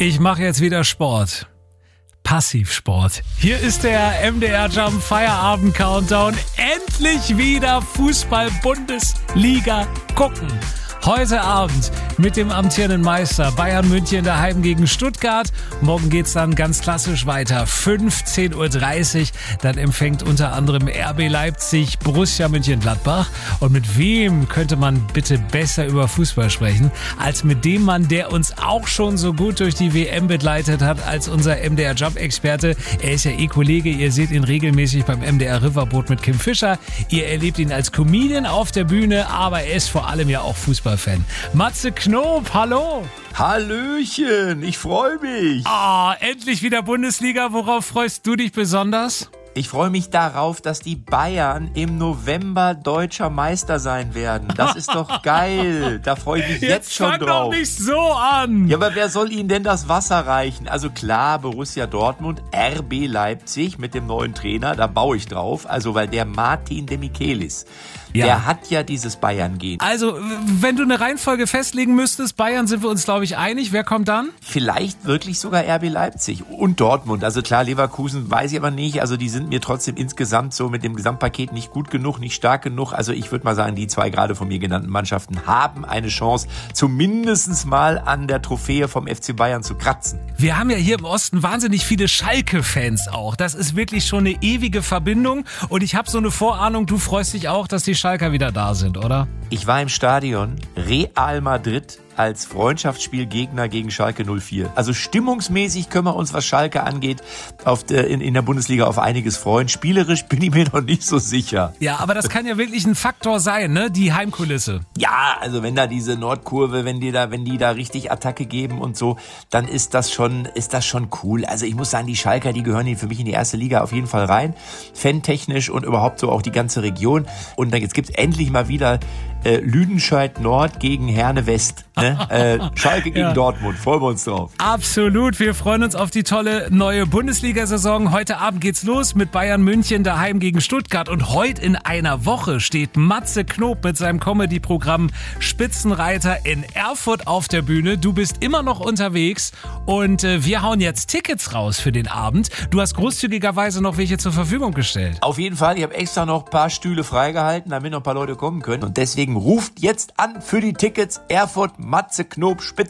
Ich mache jetzt wieder Sport. Passivsport. Hier ist der MDR Jump Feierabend Countdown. Endlich wieder Fußball-Bundesliga gucken. Heute Abend mit dem amtierenden Meister Bayern München daheim gegen Stuttgart. Morgen geht's dann ganz klassisch weiter. 15:30 Uhr. Dann empfängt unter anderem RB Leipzig Borussia Mönchengladbach. Und mit wem könnte man bitte besser über Fußball sprechen, als mit dem Mann, der uns auch schon so gut durch die WM begleitet hat, als unser MDR Job-Experte. Er ist ja Kollege. Ihr seht ihn regelmäßig beim MDR Riverboot mit Kim Fischer. Ihr erlebt ihn als Comedian auf der Bühne, aber er ist vor allem ja auch Fußballfan. Matze Knob, hallo. Hallöchen, ich freue mich. Endlich wieder Bundesliga. Worauf freust du dich besonders? Ich freue mich darauf, dass die Bayern im November deutscher Meister sein werden. Das ist doch geil. Da freue ich mich jetzt schon drauf. Fang doch nicht so an. Ja, aber wer soll ihnen denn das Wasser reichen? Also klar, Borussia Dortmund, RB Leipzig mit dem neuen Trainer, da baue ich drauf. Also weil der Martin Demichelis, der hat ja dieses Bayern-Gen. Also, wenn du eine Reihenfolge festlegen müsstest, Bayern sind wir uns, glaube ich, einig. Wer kommt dann? Vielleicht wirklich sogar RB Leipzig und Dortmund. Also klar, Leverkusen weiß ich aber nicht. Also die sind mir trotzdem insgesamt so mit dem Gesamtpaket nicht gut genug, nicht stark genug. Also ich würde mal sagen, die zwei gerade von mir genannten Mannschaften haben eine Chance, zumindest mal an der Trophäe vom FC Bayern zu kratzen. Wir haben ja hier im Osten wahnsinnig viele Schalke-Fans auch. Das ist wirklich schon eine ewige Verbindung. Und ich habe so eine Vorahnung, du freust dich auch, dass die Schalker wieder da sind, oder? Ich war im Stadion, Real Madrid als Freundschaftsspielgegner gegen Schalke 04. Also stimmungsmäßig können wir uns, was Schalke angeht, in der Bundesliga auf einiges freuen. Spielerisch bin ich mir noch nicht so sicher. Ja, aber das kann ja wirklich ein Faktor sein, ne? Die Heimkulisse. Ja, also wenn da diese Nordkurve, wenn die da richtig Attacke geben und so, dann ist das schon cool. Also ich muss sagen, die Schalker, die gehören für mich in die erste Liga auf jeden Fall rein. Fan-technisch und überhaupt so auch die ganze Region. Und dann jetzt gibt's endlich mal wieder Lüdenscheid Nord gegen Herne West. Ne? Schalke gegen Dortmund. Freuen wir uns drauf. Absolut. Wir freuen uns auf die tolle neue Bundesliga-Saison. Heute Abend geht's los mit Bayern München daheim gegen Stuttgart. Und heute in einer Woche steht Matze Knob mit seinem Comedy-Programm Spitzenreiter in Erfurt auf der Bühne. Du bist immer noch unterwegs und wir hauen jetzt Tickets raus für den Abend. Du hast großzügigerweise noch welche zur Verfügung gestellt. Auf jeden Fall. Ich habe extra noch ein paar Stühle freigehalten, damit noch ein paar Leute kommen können. Und deswegen ruft jetzt an für die Tickets. Erfurt, Matze Knob, Spitzenreiter.